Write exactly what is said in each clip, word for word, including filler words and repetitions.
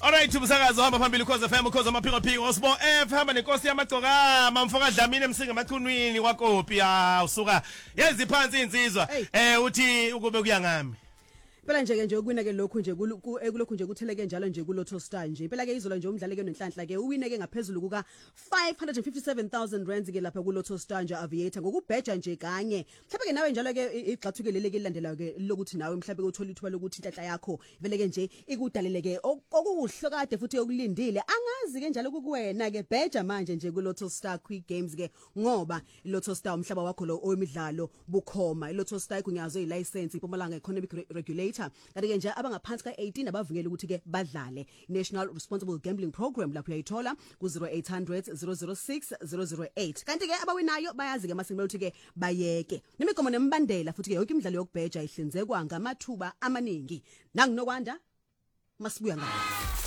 Alright, umsakazo hamba phambili Khoza F M, Khoza amaphiko phiko Sbo F hamba nenkosi yamagcoka mamfoka Dlamini emsinga emachunwini kwaKopi ya usuka yezi phansi insizwa eh uthi ukube kuyangami. Phela nje ke nje ukwina ke lokhu nje kulokhu nje kutheleke njalo nje kuLotto Star nje. Phela ke izola nje umdlali ke nenhlanhla ke uwine ke ngaphezulu kuka five hundred fifty-seven thousand rands ke lapha kuLotto Star nje Aviator ngokubheja nje kanye. Mhlawumbe ke nawe njalo ke igxathukele ke ilandelayo ke lokuthi nawe mhlawumbe uthola ithuba lokuthi inhlanhla yakho vele ke nje ikudalele ke okuhle kade futhi yokulindile. Angazi ke njalo kukuwena ke bheja manje nje kuLotto Star Quick Games ke ngoba iLotto Star umhlaba wakho lo oyimidlalo bukhoma. iLotto Star igunyazo ilicense iPumalanga Economic Regulator. Kanti ke nje abangaphansi ka eighteen abavukela ukuthi ke badlale. National Responsible Gambling Program lapho uyayithola ku zero eight hundred zero zero six zero zero eight. Kanti ke abawinayo bayazi ke masinga ukuthi ke bayeke. Nemigomo nembandela futhi ke yonke imidlalo yokubheja ihlinzekwa ngamathuba amaningi. Nanginokwanda masibuya ngalo.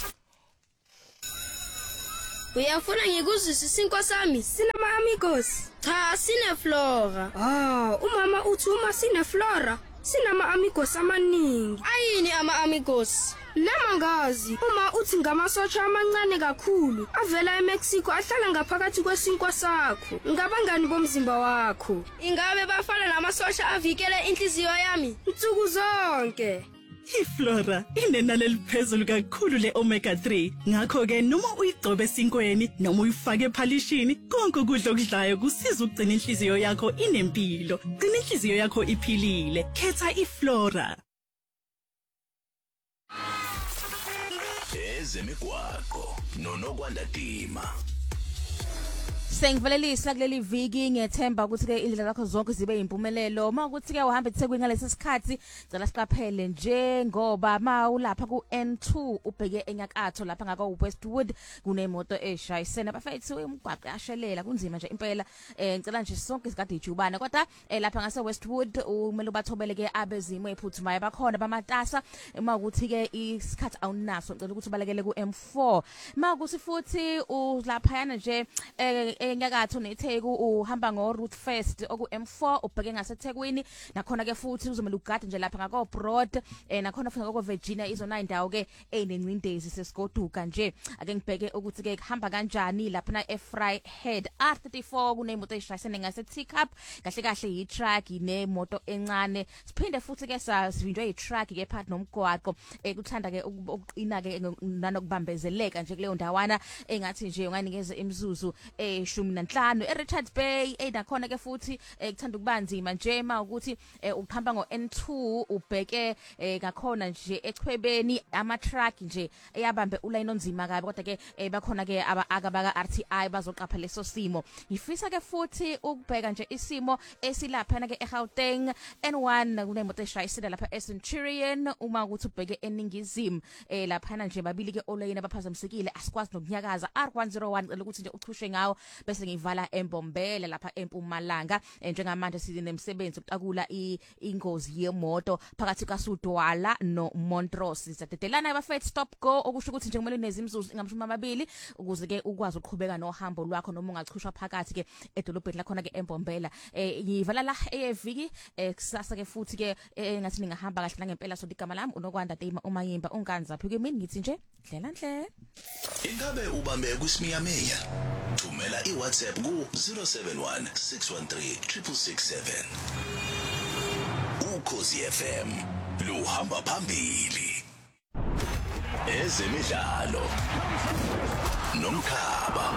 Uyafuna ngikuzwise sinko sami sinama amigos. Cha sine Flora. Ah, umama uthi uma sine Flora sinama amigos amaningi. Ayini ama amigos? Lama ngazi uma uthi ngamasotsha amancane kakhulu avela eMexico ahlala ngaphakathi kwesinkwa sakho. Ngabangani bomzimba wakho. Ingabe bafana namasosha avikele inhliziyo yami nsuku zonke. iFlora inenani eliphezulu kakhulu leomega three ngakho ke noma uyigcobe esinkweni noma uyifake ephalishini konke ukudla okudlayo kusiza ukugcina inhliziyo yakho inempilo gcina inhliziyo yakho iphilile khetha iFlora ezemigwaqo nonokwanda dima. Sengvelelisa kuleli viki ngethemba ukuthi ke indlela zakho zonke zibe impumelelo. Uma ukuthi ke uhamba eThekwini ngalesi sikhathi cela siqaphele nje ngoba ma ulapha ku N two ubheke enyakatho lapha ngaka Westwood kunemoto eshayisene bafethu umgwaqo yashelela kunzima nje impela. Eh ngicela nje sonke sikade ijubana kodwa lapha ngase Westwood umele ubathobele ke abezimo ephuthumayo bakhona bamatasa. Uma ukuthi ke isikhathi awunaso ngicela ukuthi ubalekele ku M four. Ma ukuthi futhi ulapha yana nje eh enyakatho neTheku uhamba ngo Route First oku M four ubheke ngaseThekwini nakhona ke futhi uzomela ugade nje lapha ngako Broad eh nakhona futhi ngako Virginia izona indawo ke enencindezi sesigoduka nje ake ngibheke ukuthi ke kuhamba kanjani lapha na eFry Head R thirty-four kunemoto eshayisene ngase Teacup kahle kahle yi-truck nemoto encane siphinde futhi ke savinjwe i-truck ke phakathi nomgwaqo ekuthanda ke ukuqina ke nanokubambezeleka nje kuleyo ndawana engathi nje unganikeza imizuzu eh shumi nanhlanu eRichards Bay enakhona ke futhi ekuthanda ukubanzima nje ma ukuthi uhamba ngo N two ubheke ngakhona nje echwebeni ama truck nje eyabambe uline onzima kabi kodwa ke bakhona ke abaka R T I bazoqapha leso simo. Ngifisa ke futhi ukubheka nje isimo esilapha na ke eGauteng N one kunemoto eshayisile lapha eCenturion uma ukuthi ubheke eningizimu eh lapha nje babili ke olayini abaphazamisekile asikwazi nokunyakaza R one oh one cela ukuthi nje uchushe ngawo bese ngivala eMbombela lapha eMpumalanga njengamanje sinemsebenzi ukutakula ingozi yemoto phakathi kaSudwala no Montrose sizadedelana abafethu stop go okusho ukuthi nje kumele nezimzuzu ngamshumi amabili ukuze ke ukwazi ukuqhubeka nohambo lwakho noma ungachushwa phakathi ke edolobheni lakhona ke eMbombela eh ngivala la eviki kusasa ke futhi ke ngathi ningahamba kahle ngempela so igama lami unokwanda Dima umayimba unganzaphi kimi ngithi nje dlela ndle. Ingabe ubambe kuSimiyameya thumela iWhatsApp ku zero seven one six one three six six seven. Ukhozi F M luhamba phambili ezemidlalo nomkhaba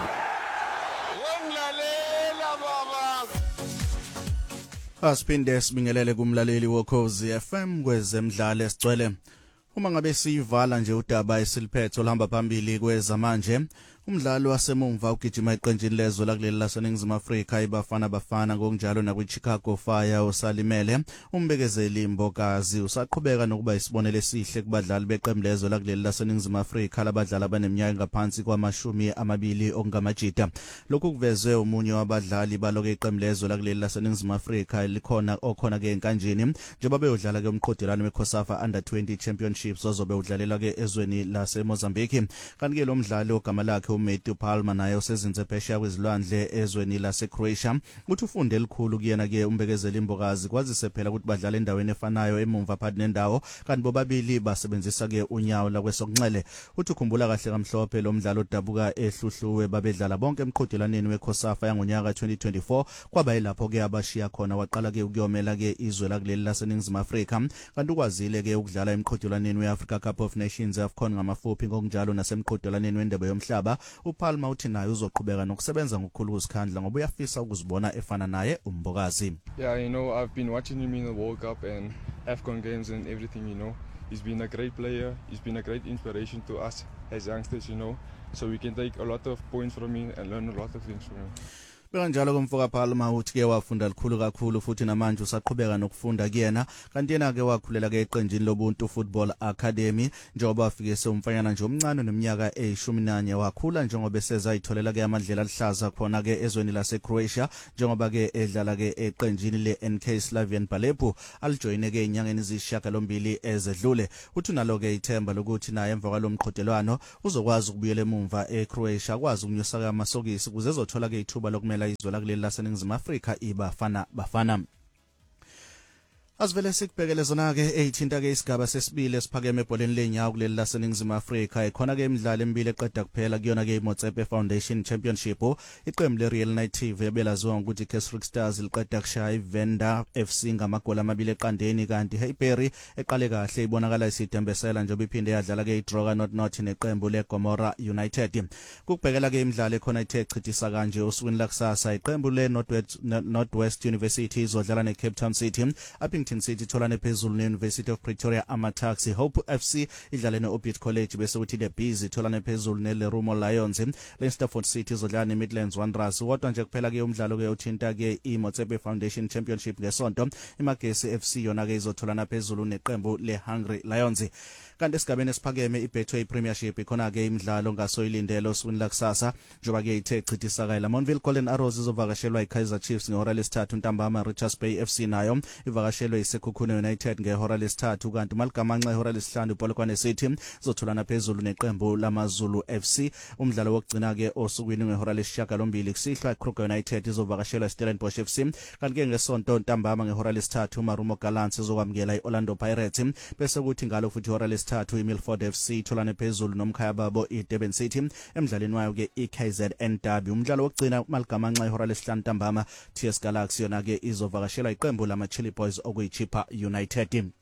wemlalela baba. Asiphinde sibingelele kumlaleli wokhozi F M kwezemidlalo esicwele. Uma ngabe siyivala nje udaba esiliphetho olhamba phambili kwezamanje umdlalo wasemumva ugijima iqenjini lezwe lakuleli laseNingizimu Afrika ibafana bafana ngokunjalo nakwiChicago Fire osalimele umbekezeli Mbokazi usaqhubeka nokuba isibonelo esihle kubadlali beqembu lezwe lakuleli laseNingizimu Afrika labadlali abaneminyaka ngaphansi kwamashumi amabili ongamajida. Lokhu kuvezwe umunye wabadlali baloke iqembu lezwe lakuleli laseNingizimu Afrika likhona okhona ke enkanjeni njengoba beyodlala ke umqhudelwano weCOSAFA Under twenty Championships ozobe udlalela ke ezweni laseMozambique. Kanti ke lo mdlali ogama lakhe wakhe uMatthew Palmer naye usezinze phesheya kwezilwandle ezweni laseCroatia uthi ufunde elikhulu kuyena ke umbekezeli imbokazi kwazise phela ukuthi badlala endaweni efanayo emumva phakathi nendawo kanti bobabili basebenzisa ke unyawo la kwesokunxele uthi ukhumbula kahle kamhlophe lo mdlalo odabuka ehluhluwe babedlala bonke emqhudelaneni weCOSAFA yangonyaka twenty twenty-four kwaba yilapho ke abashiya khona waqala ke ukuyomela ke izwe lakuleli laseNingizimu Afrika kanti ukwazile ke ukudlala emqhudelaneni weAfrica Cup of Nations AFCON ngamafuphi ngokunjalo nasemqhudelaneni wendebe yomhlaba uPalmer uthi naye uzoqhubeka nokusebenza ngokukhulu ukuzikhandla ngoba uyafisa ukuzibona efana naye umbokazi. Yeah, you know, I've been watching him in the World Cup and AFCON games and everything, you know. He's been a great player. He's been a great inspiration to us as youngsters, you know. So we can take a lot of points from him and learn a lot of things from him. Bekanjalo kumfoka Palmer uthi ke wafunda likhulu kakhulu futhi namanje usaqhubeka nokufunda kuyena kanti yena ke wakhulela ke eqenjini lobuntu Football Academy njengoba afike somfanyana nje omncane neminyaka eyishumi nanye wakhula njengoba eseza itholela ke amandlela alihlaza khona ke ezweni laseCroatia njengoba ke edlala ke eqenjini leN K Slavian Balepo alijoyine ke inyangeni ezishiyagalombili ezedlule uthi nalo ke ithemba lokuthi naye emva kwalomqhudelwano uzokwazi ukubuyela emumva eCroatia kwazi ukunyusa ke amasokisi kuze ezothola ke ithuba lokumela izwe lakuleli laseNingizimu Afrika ibafana bafana. Asivele sikubhekele zona ke eyithinta ke isigaba sesibili esiphakeme ebholeni lenyawo kuleli laseNingizimu Afrika ekhona ke imidlalo emibili eqeda kuphela kuyona ke iMotsepe Foundation Championship iqembu leReal Native ebelaziwa ngokuthi Kesrick Stars liqeda kushaya iVenda F C ngamagoli amabili eqandeni kanti Highbury eqale kahle ibonakala isidembesela njengoba iphinde yadlala ke iDroga Not Not neqembu leGomora United kukubhekela ke imidlalo ekhona ithe chithisa kanje osukwini lakusasa iqembu leNorthwest Northwest University izodlala neCape Town City Uppington City tholane phezulu neUniversity of Pretoria amaTaxi Hope F C idlale neOrbit College bese uthi leBusy tholane phezulu neLerumo Lions leStafford City izodlala neMidlands Wanderers kodwa nje kuphela ke umdlalo ke uthinta ke iMotsepe Foundation Championship ngesonto iMagesi F C yona ke izotholana phezulu neqembu leHungry Lions kanti esigabeni esiphakeme iBetway Premiership ikhona ke imidlalo ngasoyilindelo osukwini lakusasa njoba ke ithe chithisa kahle Monville Golden Arrows izovakashelwa iKaizer Chiefs ngehora lesithathu ntambama Richards Bay F C nayo ivakashelwe iSekhukhune United ngehora lesithathu kanti Malgamanxa ihora lesihlanu Polokwane City izotholana phezulu neqembu lamaZulu F C umdlalo wokugcina ke osukwini ngehora lesishiyagalombili kusihlwa iKruger United izovakashelwa iStellenbosch F C kanti ke ngesonto ntambama ngehora lesithathu Marumo Gallants izokwamukela iOrlando Pirates bese kuthi ngalo futhi ihora lesithathu iMilford F C tholane phezulu nomkhaya babo iDurban City emdlalweni wayo ke iK Z N Derby umdlalo wokugcina Malgamanxa ihora lesihlanu ntambama T S Galaxy yona ke izovakashelwa iqembu lamaChilli Boys okuyiChippa United.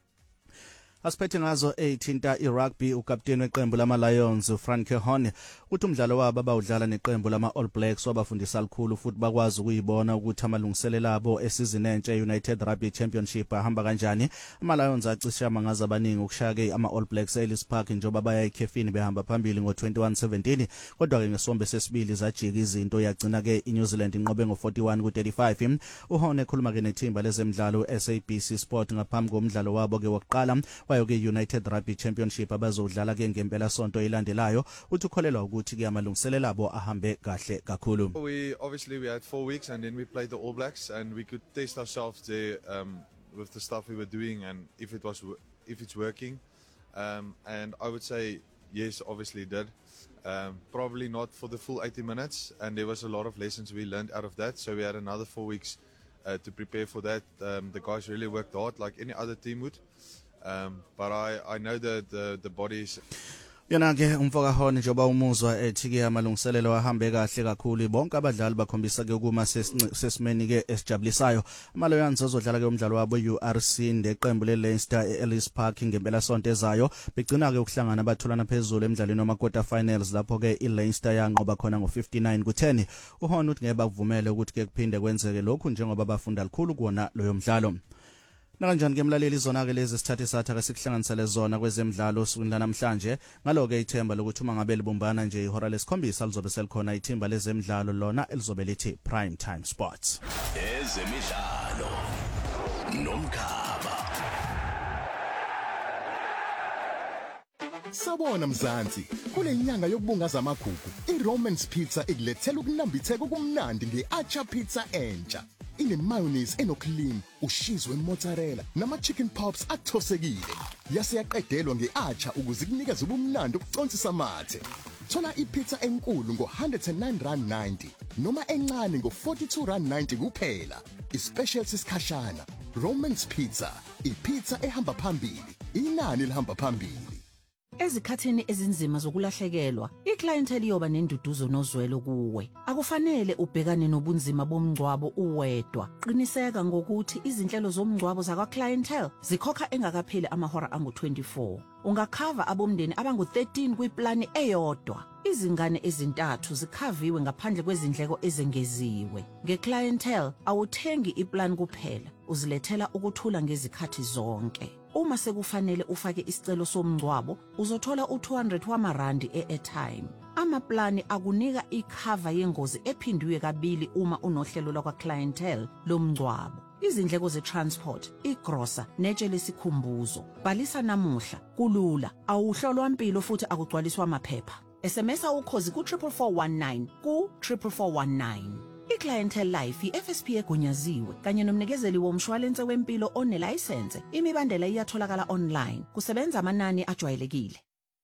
Asiphethe ngazo eyithinta iRugby ukapteni weqembu lama Lions Frankie Horn uthi umdlalo wabo abawudlala neqembu lama All Blacks wabafundisa likhulu futhi bakwazi ukuyibona ukuthi amalungiselelo abo esizini entsha United Rugby Championship ahamba kanjani ama Lions acisha mangaza abaningi ukushaya ke ama All Blacks eLis Park njoba baya ekhefini behamba phambili ngo twenty-one seventeen kodwa ke ngesombe sesibili zajika izinto yagcina ke iNew Zealand inqobe ngo forty-one ku thirty-five uHorn ekhuluma ke nethimba lezemidlalo S A B C Sport ngaphambi komdlalo wabo ke wokuqala wayo ke United Rugby Championship abazodlala ke ngempela sonto ilandelayo uthi ukholelwa ukuthi ke amalungiselelo abo ahambe kahle kakhulu. We obviously we had four weeks and then we played the All Blacks and we could test ourselves there um with the stuff we were doing and if it was if it's working um and I would say yes, obviously it did. Um probably not for the full eighty minutes and there was a lot of lessons we learned out of that, so we had another four weeks uh, to prepare for that. Um the guys really worked hard like any other team would. Um, but I, I know that the, the bodies Yona ke umfoka Horn njoba umuzwa ethi ke amalungiselelo ahambe kahle kakhulu bonke abadlali bakhombisa ke ukuma sesimeni ke esijabulisayo ama Lions azodlala ke umdlalo wabo U R C neqembu leLeinster eEllis Park ngempela sonto ezayo begcina ke ukuhlangana abathulana phezulu emidlalweni wama quarter finals lapho ke iLeinster yanqoba khona ngo fifty-nine ku ten uHorn uthi ngeke bakuvumele ukuthi ke kuphinde kwenzeke lokhu njengoba bafunda likhulu kuona loyo mdlalo. Nakanjani ke mlaleli zona ke lezi sithathe satha ke sikuhlanganisele zona kwezemidlalo osukwini namhlanje ngalo ke ithemba lokuthi uma ngabe libumbana nje ihora lesikhombisa lizobe selikhona ithimba lezemidlalo lona elizobe lithi Prime Time Sports ezemidlalo nomkhaba. Sabona Mzansi kule nyanga yokubungaza amagugu iRomans Pizza ikulethela ukunambitheka okumnandi ngeAcha Pizza entsha ine mayonnaise enoclean ushizwe mozzarella nama chicken pops athosekile yase yaqedelwa ngeAcha ukuze kunikeze ubumnandi obuconsisa amathe Thola ipizza enkulu ngo one hundred nine rand ninety noma encane ngo forty-two rand ninety kuphela. Ispecial sisikhashana. Romans Pizza, ipizza ehamba phambili, inani lihamba phambili. Ezikhathini ezinzima zokulahlekelwa, iclientele iyoba nenduduzo nozwelo kuwe. Akufanele ubhekane nobunzima bomngcwabo uwedwa. Qiniseka ngokuthi izinhlelo zomngcwabo zakwa clientele zikhokha engakapheli amahora angu twenty-four. Ungakhava abomndeni abangu thirteen kwiplani eyodwa. Izingane ezintathu zikhaviwe ngaphandle kwezindleko ezengeziwe. Ngeclientele awuthengi iplan kuphela, uzilethela ukuthula ngezikhathi zonke. Uma sekufanele ufake isicelo somngcwabo, uzothola u two hundred wamarandi e-airtime. Amaplani akunika ikhava yengozi ephindiwe kabili uma unohlelo lwakwa clientele lomngcwabo. Izindleko ze-transport, igrosa, netshe lesikhumbuzo. Bhalisa namuhla, kulula, awuhlolwa impilo futhi akugcwaliswa amaphepha. S M S ukhozi ku four four one nine ku four four one nine. iClientele Life i-F S P egunyaziwe kanye nomnikezeli womshwalense wempilo onelicense. Imibandela iyatholakala online. Kusebenza amanani ajwayelekile.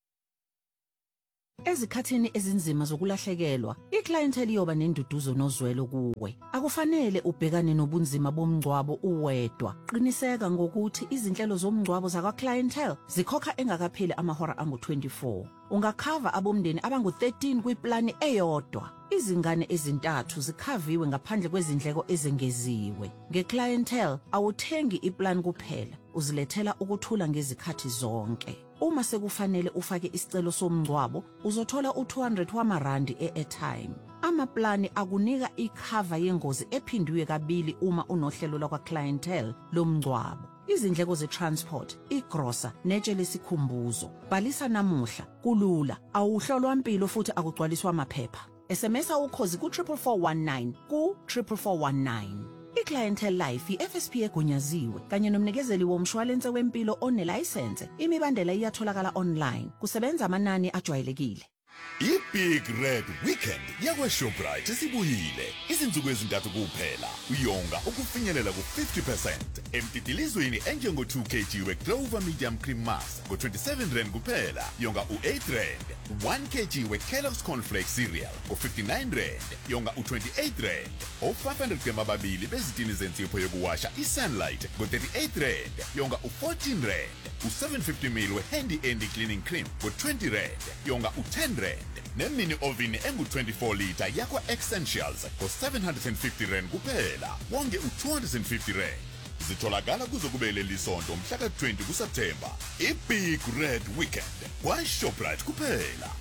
Ezikhathini ezinzima zokulahlekelwa, iclientele iyoba nenduduzo nozwelo kuwe. Akufanele ubhekane nobunzima bomngcwabo uwedwa. Qiniseka ngokuthi izinhlelo zomngcwabo zakwa clientele zikhokha engakapheli amahora angu twenty-four. Ungakhava abomndeni abangu thirteen kwiplani eyodwa. Izingane ezintathu zikhaviwe ngaphandle kwezindleko ezengeziwe. Ngeclientele awuthengi iplan kuphela, uzilethela ukuthula ngezikhathi zonke. Uma sekufanele ufake isicelo somngcwabo, uzothola u two hundred wamarandi e-airtime. Amaplani akunika ikhava yengozi ephindiwe kabili uma unohlelo lwakwa clientele lomngcwabo. Izindleko ze-transport, igrosa, netshe lesikhumbuzo. Bhalisa namuhla, kulula, awuhlolwa impilo futhi akugcwaliswa amaphepha. S M S ukhozi ku four four one nine ku four four one nine. iClientele Life i-F S P egunyaziwe kanye nomnikezeli womshwalense wempilo onelicense. Imibandela iyatholakala online. Kusebenza amanani ajwayelekile. I-Big Red Weekend yakwa Shoprite isibuyile. Izinsuku ezintathu kuphela. Uyonga ukufinyelela ku fifty percent. Emtidilizweni enjengo two kilograms we-Clover Medium Cream Mass ngo twenty-seven rand kuphela. Yonga u eight rand. one kilogram we-Kellogg's Cornflakes Cereal ngo fifty-nine rand. Yonga u twenty-eight rand. O five hundred grams ababili bezitini zensipho yokuwasha i-Sunlight ngo thirty-eight rand. Yonga u fourteen rand. U seven fifty milliliters we-Handy Andy Cleaning Cream ngo twenty rand. Yonga u ten rand. Nemini oven engu twenty-four liter yakwa Essentials ngo seven hundred fifty rand kuphela. Wonge u two hundred fifty rand. Zitholakala kuzokubele lisonto mhla ka twenty kuSeptember. I-Big Red Weekend kwa Shoprite kuphela.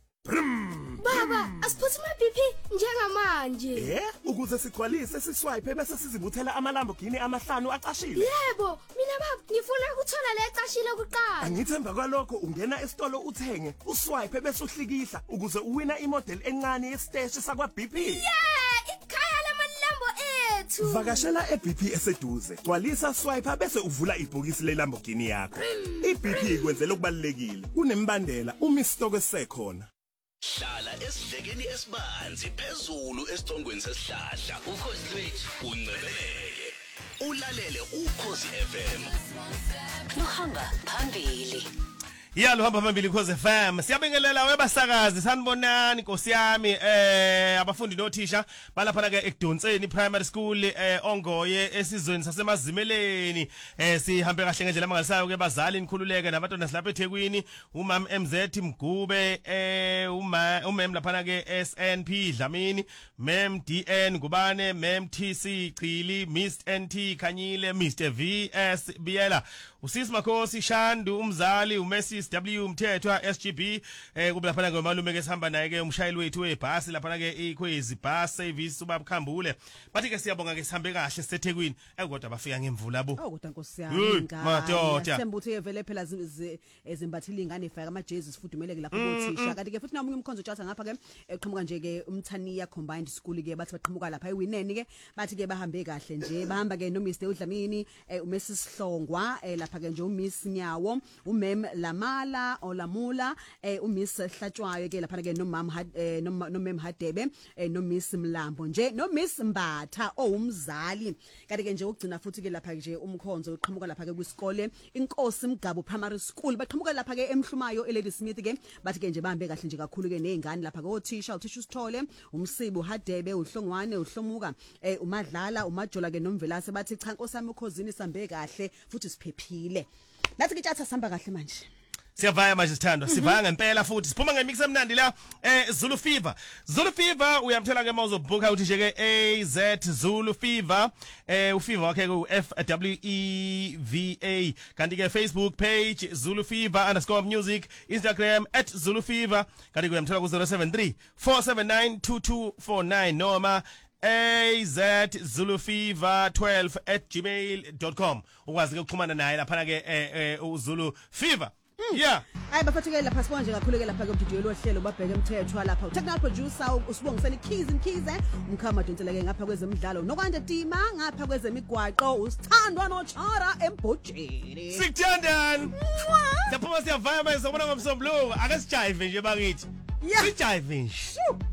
Baba, asiphuthe ma B P njengamanje. Eh, ukuze sigcwalise siswipe bese sizibuthela amaLamborghini amahlanu acashile. Yebo, mina baba ngifuna ukuthola le cashile kuqala. Angithemba kwalokho ungena esitolo uthenge, uswipe bese uhlikihla ukuze uwina imodel encane yesiteshi sakwa B P. Yeah, ikhaya lamalambo ethu. Vakashela e-B P eseduze. Gcwalisa swipe bese uvula ibhokisi leLamborghini yakho. I-B P ikwenzela okubalekile. Kunembandela uma isitoko sekhona. Hlala esidlekeni esibanzi phezulu esitongweni sesihlahla. Ukhozi lwethu uncebeleke. Ulalele Ukhozi F M. Luhamba phambili. Ya luhamba phambili Ukhozi F M. Siyabingelela webasakazi sanibonani Nkosi yami eh abafundi nothisha balapha ke eKudonseni Primary School eh ongoye esizweni sasemazimeleni eh sihambe kahle ngendlela mangalisayo ke bazali nikhululeke nabantwana silapha eThekwini umam M Z Mgube eh uma umem lapha ke S N P Dlamini mem D N Ngubane mem T C Chili Miss N T Khanyile Mister V S Biyela usisi Makhosi Shandu umzali uMessi W Mthethwa S G B eh kube lapha ke malume ke sihamba naye ke umshayeli wethu webhasi lapha ke ikhwezi bus service ubabukhambule bathi ke siyabonga ke sihambe kahle seThekwini ekodwa bafika ngemvula bo oh kodwa Nkosi yami ngani semba uthi evele phela ezimbathile ingane ifaka ama jerseys fudumeleke lapha kothisha kanti ke futhi namunye umkhonzo tjatha ngapha ke eqhamuka nje ke umthaniya combined school ke bathi baqhamuka lapha eWineni ke bathi ke bahambe kahle nje bahamba ke no Mister Udlamini uMessi Sihlongwa lapha lapha ke nje uMiss Nyawo uMem Lamala Olamula eh uMiss Hlatshwayo ke lapha ke nomam eh nomem Hadebe eh noMiss Mlambo nje noMiss Mbatha owumzali kanti ke nje ugcina futhi ke lapha nje umkhonzo uqhamuka lapha ke kwisikole Inkosi Mgabo Primary School baqhamuka lapha ke eMhlumayo eLady Smith ke bathi ke nje bahambe kahle nje kakhulu ke nezingane lapha ke othisha uthisha usithole umsibo Hadebe uhlongwane uhlomuka eh umadlala umajola ke nomvelase bathi cha Nkosi yami ukhosini sambe kahle futhi siphephile nathi ke tjatha samba kahle manje Siyavaya manje sithandwa sivaya ngempela futhi siphuma ngemix emnandi la eh Zulu Fever Zulu Fever uyamthola ke mawuzobooka uthi nje ke A Z Zulu Fever eh uFever wakhe ku F W E V A kanti ke Facebook page Zulu Fever underscore music Instagram at Zulu Fever kanti ke uyamthola ku zero seven three four seven nine two two four nine noma A Z Zulu Fever twelve at gmail dot com ukwazi ke ukuxhumana naye lapha ke eh uZulu Fever. Yeah. Hayi bafatheke lapha sibonje kakhulu ke lapha ke umdidiyelo lohlelo babheke umthethwa lapha technical producer usibongisela Keys and Keys umkhama donsela ke ngapha kwezemidlalo nokwande Tima ngapha kwezemigwaqo usithandwa noChara embhojeni. Sikuthandani. Siyaphuma siyavaya manje sobona ngomsombuluko ake sijive nje bakithi. Yeah. Sijive nje.